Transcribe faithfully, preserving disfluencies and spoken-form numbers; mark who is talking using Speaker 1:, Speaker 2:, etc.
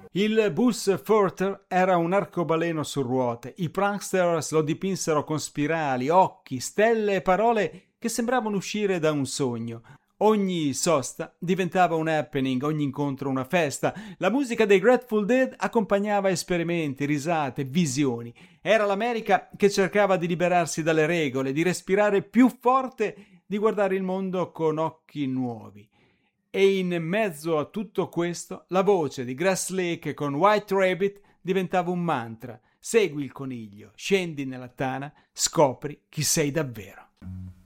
Speaker 1: Il bus Furter era un arcobaleno su ruote. I pranksters lo dipinsero con spirali, occhi, stelle e parole che sembravano uscire da un sogno. Ogni sosta diventava un happening, ogni incontro una festa. La musica dei Grateful Dead accompagnava esperimenti, risate, visioni. Era l'America che cercava di liberarsi dalle regole, di respirare più forte, di guardare il mondo con occhi nuovi. E in mezzo a tutto questo, la voce di Grass Lake con White Rabbit diventava un mantra. Segui il coniglio, scendi nella tana, scopri chi sei davvero.